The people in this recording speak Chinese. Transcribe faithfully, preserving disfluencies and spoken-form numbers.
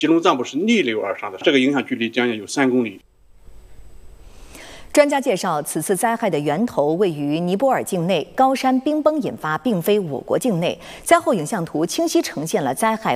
吉隆藏布是逆流而上的，这个影响距离将近有三公里。 专家介绍，此次灾害的源头位于尼泊尔境内，高山冰崩引发，并非我国境内。灾后影像图清晰呈现了灾害